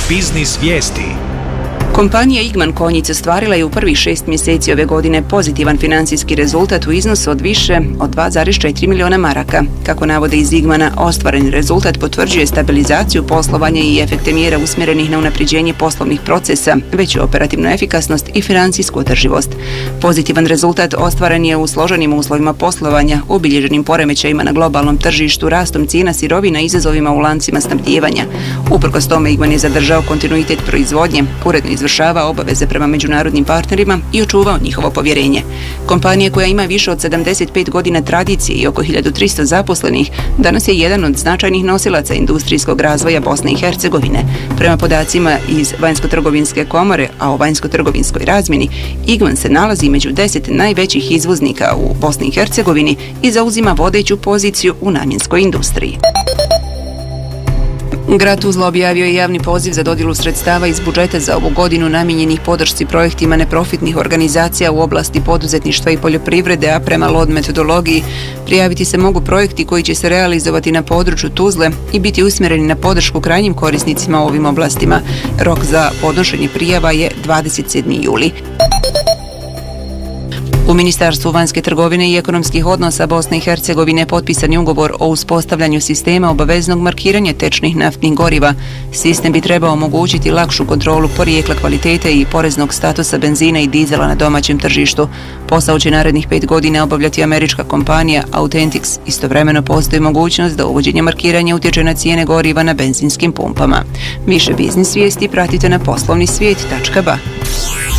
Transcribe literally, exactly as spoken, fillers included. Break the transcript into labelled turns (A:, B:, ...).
A: Biznis vijesti.
B: Kompanija Igman Konjic ostvarila je u prvih šest mjeseci ove godine pozitivan financijski rezultat u iznosu od više od dva zarez četiri milijuna maraka. Kako navode iz Igmana, ostvareni rezultat potvrđuje stabilizaciju poslovanja i efekte mjera usmjerenih na unapređenje poslovnih procesa, veću operativnu efikasnost i financijsku održivost. Pozitivan rezultat ostvaren je u složenim uslovima poslovanja, obilježenim poremećajima na globalnom tržištu, rastom cijena sirovina i izazovima u lancima snabdijevanja. Uprkos tome, Igman je zadržao kontinuitet proizvodnje, uredno izvršava obaveze prema međunarodnim partnerima i očuvao njihovo povjerenje. Kompanija koja ima više od sedamdeset pet godina tradicije i oko hiljadu tristo zaposlenih, danas je jedan od značajnih nosilaca industrijskog razvoja Bosne i Hercegovine. Prema podacima iz Vanjsko-trgovinske komore, a o vanjsko-trgovinskoj razmjeni, Igman se nalazi među deset najvećih izvoznika u Bosni i Hercegovini i zauzima vodeću poziciju u namjenskoj industriji. Grad Tuzla objavio je javni poziv za dodjelu sredstava iz budžeta za ovu godinu namijenjenih podršci projektima neprofitnih organizacija u oblasti poduzetništva i poljoprivrede, a prema LOD metodologiji prijaviti se mogu projekti koji će se realizovati na području Tuzle i biti usmjereni na podršku krajnjim korisnicima u ovim oblastima. Rok za podnošenje prijava je dvadeset sedmi juli. U Ministarstvu vanjske trgovine i ekonomskih odnosa Bosne i Hercegovine potpisan je ugovor o uspostavljanju sistema obaveznog markiranja tečnih naftnih goriva. Sistem bi trebao omogućiti lakšu kontrolu porijekla, kvalitete i poreznog statusa benzina i dizela na domaćem tržištu. Posao će narednih pet godina obavljati američka kompanija Authentix. Istovremeno postoji mogućnost da uvođenje markiranja utječe na cijene goriva na benzinskim pumpama. Više biznis vijesti pratite na poslovni svijet tačka ba.